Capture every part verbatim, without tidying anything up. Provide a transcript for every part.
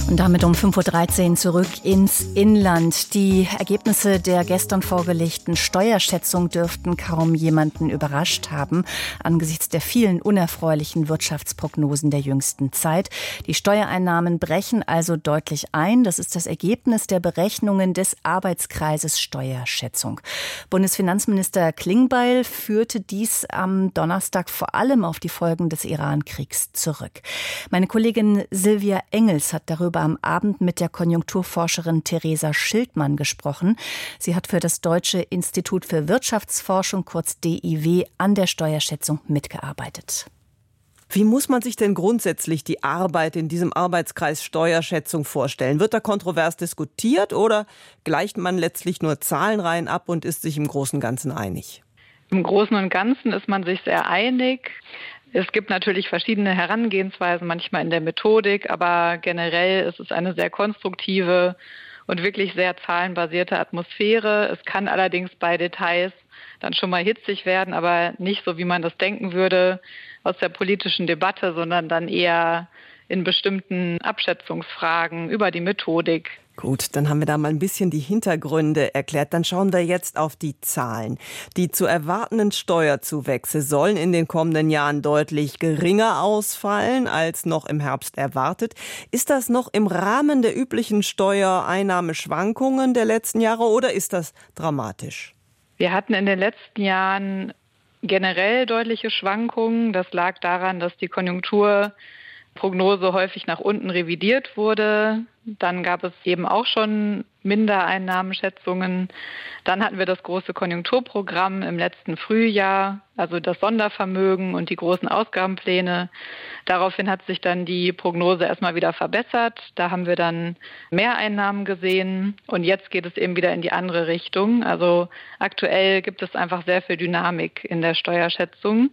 Und damit um fünf Uhr dreizehn zurück ins Inland. Die Ergebnisse der gestern vorgelegten Steuerschätzung dürften kaum jemanden überrascht haben, angesichts der vielen unerfreulichen Wirtschaftsprognosen der jüngsten Zeit. Die Steuereinnahmen brechen also deutlich ein. Das ist das Ergebnis der Berechnungen des Arbeitskreises Steuerschätzung. Bundesfinanzminister Klingbeil führte dies am Donnerstag vor allem auf die Folgen des Iran-Kriegs zurück. Meine Kollegin Silvia Engels hat darüber am Abend mit der Konjunkturforscherin Theresa Schildmann gesprochen. Sie hat für das Deutsche Institut für Wirtschaftsforschung, kurz D I W, an der Steuerschätzung mitgearbeitet. Wie muss man sich denn grundsätzlich die Arbeit in diesem Arbeitskreis Steuerschätzung vorstellen? Wird da kontrovers diskutiert oder gleicht man letztlich nur Zahlenreihen ab und ist sich im Großen und Ganzen einig? Im Großen und Ganzen ist man sich sehr einig. Es gibt natürlich verschiedene Herangehensweisen, manchmal in der Methodik, aber generell ist es eine sehr konstruktive und wirklich sehr zahlenbasierte Atmosphäre. Es kann allerdings bei Details dann schon mal hitzig werden, aber nicht so, wie man das denken würde aus der politischen Debatte, sondern dann eher in bestimmten Abschätzungsfragen über die Methodik. Gut, dann haben wir da mal ein bisschen die Hintergründe erklärt. Dann schauen wir jetzt auf die Zahlen. Die zu erwartenden Steuerzuwächse sollen in den kommenden Jahren deutlich geringer ausfallen als noch im Herbst erwartet. Ist das noch im Rahmen der üblichen Steuereinnahmeschwankungen der letzten Jahre oder ist das dramatisch? Wir hatten in den letzten Jahren generell deutliche Schwankungen. Das lag daran, dass die Konjunkturprognose häufig nach unten revidiert wurde. Dann gab es eben auch schon Mindereinnahmenschätzungen. Dann hatten wir das große Konjunkturprogramm im letzten Frühjahr, also das Sondervermögen und die großen Ausgabenpläne. Daraufhin hat sich dann die Prognose erstmal wieder verbessert. Da haben wir dann Mehreinnahmen gesehen und jetzt geht es eben wieder in die andere Richtung. Also aktuell gibt es einfach sehr viel Dynamik in der Steuerschätzung.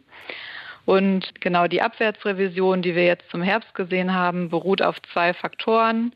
Und genau die Abwärtsrevision, die wir jetzt zum Herbst gesehen haben, beruht auf zwei Faktoren.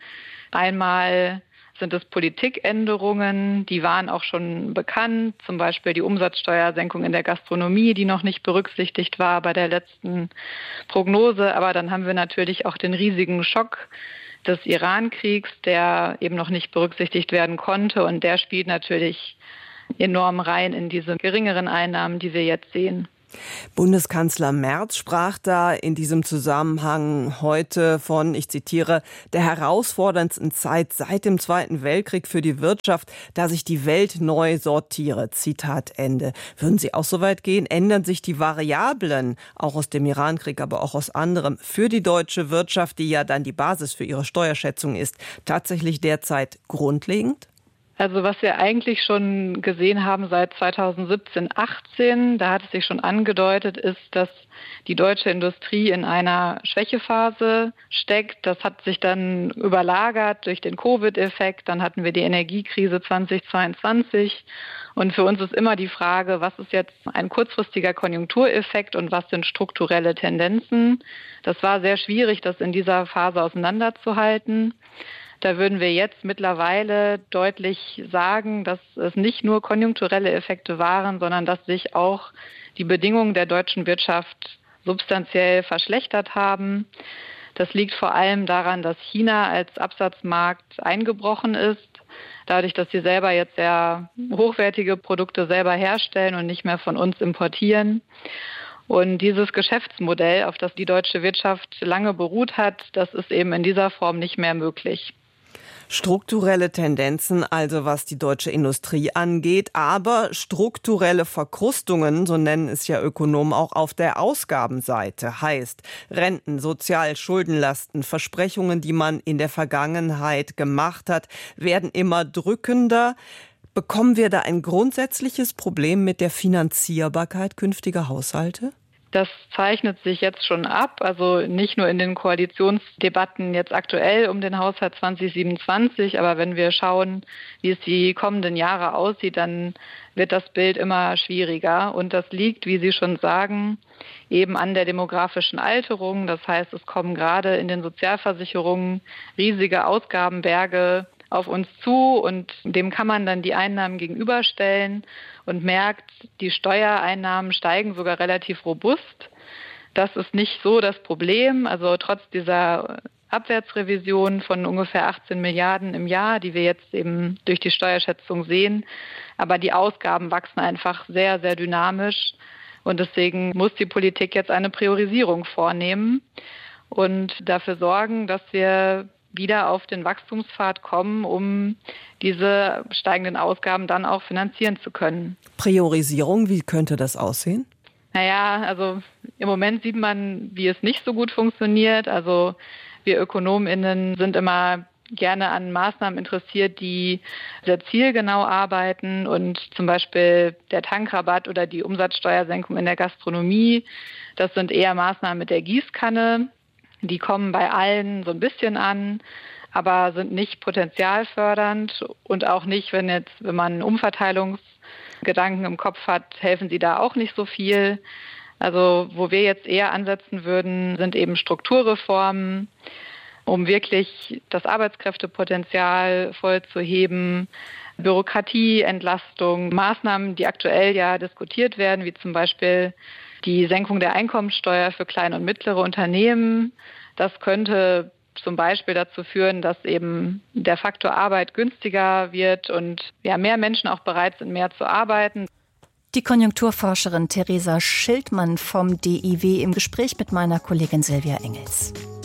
Einmal sind es Politikänderungen, die waren auch schon bekannt, zum Beispiel die Umsatzsteuersenkung in der Gastronomie, die noch nicht berücksichtigt war bei der letzten Prognose. Aber dann haben wir natürlich auch den riesigen Schock des Iran-Kriegs, der eben noch nicht berücksichtigt werden konnte. Und der spielt natürlich enorm rein in diese geringeren Einnahmen, die wir jetzt sehen. Bundeskanzler Merz sprach da in diesem Zusammenhang heute von, ich zitiere, der herausforderndsten Zeit seit dem Zweiten Weltkrieg für die Wirtschaft, da sich die Welt neu sortiere. Zitat Ende. Würden Sie auch so weit gehen? Ändern sich die Variablen, auch aus dem Irankrieg, aber auch aus anderem, für die deutsche Wirtschaft, die ja dann die Basis für ihre Steuerschätzung ist, tatsächlich derzeit grundlegend? Also was wir eigentlich schon gesehen haben seit zweitausendsiebzehn, achtzehn, da hat es sich schon angedeutet, ist, dass die deutsche Industrie in einer Schwächephase steckt. Das hat sich dann überlagert durch den Covid-Effekt. Dann hatten wir die Energiekrise zweitausendzweiundzwanzig. Und für uns ist immer die Frage, was ist jetzt ein kurzfristiger Konjunktureffekt und was sind strukturelle Tendenzen? Das war sehr schwierig, das in dieser Phase auseinanderzuhalten. Da würden wir jetzt mittlerweile deutlich sagen, dass es nicht nur konjunkturelle Effekte waren, sondern dass sich auch die Bedingungen der deutschen Wirtschaft substanziell verschlechtert haben. Das liegt vor allem daran, dass China als Absatzmarkt eingebrochen ist, dadurch, dass sie selber jetzt sehr hochwertige Produkte selber herstellen und nicht mehr von uns importieren. Und dieses Geschäftsmodell, auf das die deutsche Wirtschaft lange beruht hat, das ist eben in dieser Form nicht mehr möglich. Strukturelle Tendenzen, also was die deutsche Industrie angeht, aber strukturelle Verkrustungen, so nennen es ja Ökonomen auch auf der Ausgabenseite, heißt Renten, Sozial-, Schuldenlasten, Versprechungen, die man in der Vergangenheit gemacht hat, werden immer drückender. Bekommen wir da ein grundsätzliches Problem mit der Finanzierbarkeit künftiger Haushalte? Das zeichnet sich jetzt schon ab, also nicht nur in den Koalitionsdebatten jetzt aktuell um den Haushalt zwanzig siebenundzwanzig, aber wenn wir schauen, wie es die kommenden Jahre aussieht, dann wird das Bild immer schwieriger. Und das liegt, wie Sie schon sagen, eben an der demografischen Alterung. Das heißt, es kommen gerade in den Sozialversicherungen riesige Ausgabenberge auf uns zu und dem kann man dann die Einnahmen gegenüberstellen und merkt, die Steuereinnahmen steigen sogar relativ robust. Das ist nicht so das Problem. Also trotz dieser Abwärtsrevision von ungefähr achtzehn Milliarden im Jahr, die wir jetzt eben durch die Steuerschätzung sehen. Aber die Ausgaben wachsen einfach sehr, sehr dynamisch. Und deswegen muss die Politik jetzt eine Priorisierung vornehmen und dafür sorgen, dass wir wieder auf den Wachstumspfad kommen, um diese steigenden Ausgaben dann auch finanzieren zu können. Priorisierung, wie könnte das aussehen? Naja, also im Moment sieht man, wie es nicht so gut funktioniert. Also wir ÖkonomInnen sind immer gerne an Maßnahmen interessiert, die sehr zielgenau arbeiten, und zum Beispiel der Tankrabatt oder die Umsatzsteuersenkung in der Gastronomie, das sind eher Maßnahmen mit der Gießkanne. Die kommen bei allen so ein bisschen an, aber sind nicht potenzialfördernd und auch nicht, wenn jetzt, wenn man einen Umverteilungsgedanken im Kopf hat, helfen sie da auch nicht so viel. Also wo wir jetzt eher ansetzen würden, sind eben Strukturreformen, um wirklich das Arbeitskräftepotenzial voll zu heben, Bürokratieentlastung, Maßnahmen, die aktuell ja diskutiert werden, wie zum Beispiel die Senkung der Einkommensteuer für kleine und mittlere Unternehmen. Das könnte zum Beispiel dazu führen, dass eben der Faktor Arbeit günstiger wird und ja, mehr Menschen auch bereit sind, mehr zu arbeiten. Die Konjunkturforscherin Theresa Schildmann vom D I W im Gespräch mit meiner Kollegin Silvia Engels.